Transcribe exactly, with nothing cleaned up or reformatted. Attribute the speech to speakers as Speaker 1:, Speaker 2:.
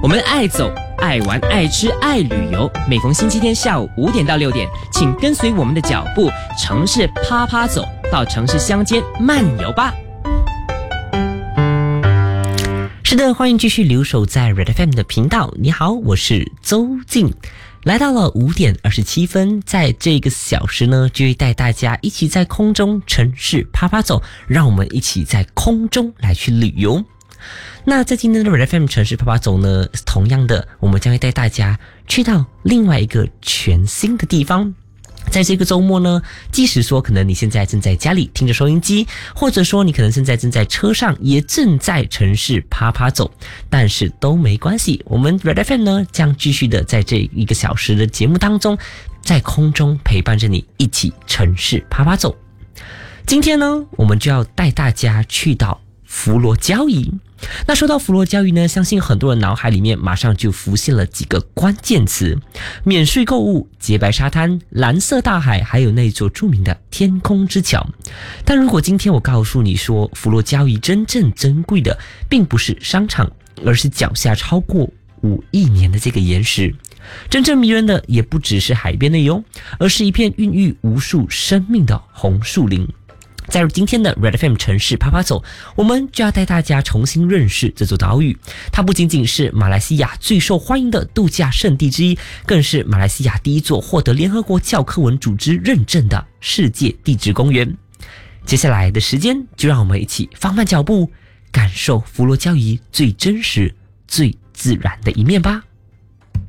Speaker 1: 我们爱走、爱玩、爱吃、爱旅游。每逢星期天下午五点到六点，请跟随我们的脚步，城市啪啪走，到城市乡间漫游吧。是的，欢迎继续留守在 Red F M 的频道。你好，我是周静。来到了五点二十七分，在这个小时呢，就会带大家一起在空中城市啪啪走，让我们一起在空中来去旅游。那在今天的 Red F M 城市啪啪走呢，同样的，我们将会带大家去到另外一个全新的地方。在这个周末呢，即使说可能你现在正在家里听着收音机，或者说你可能现在正在车上，也正在城市啪啪走，但是都没关系，我们 Red F M 呢将继续的在这一个小时的节目当中，在空中陪伴着你一起城市啪啪走。今天呢，我们就要带大家去到佛罗交易。那说到佛罗交易呢，相信很多人脑海里面马上就浮现了几个关键词：免税购物、洁白沙滩、蓝色大海，还有那座著名的天空之桥。但如果今天我告诉你说，佛罗交易真正珍贵的并不是商场，而是脚下超过五亿年的这个岩石，真正迷人的也不只是海边的哟，而是一片孕育无数生命的红树林。在今天的 Red F M 城市啪啪走，我们就要带大家重新认识这座岛屿。它不仅仅是马来西亚最受欢迎的度假胜地之一，更是马来西亚第一座获得联合国教科文组织认证的世界地质公园。接下来的时间，就让我们一起放慢脚步，感受佛罗交易最真实、最自然的一面吧。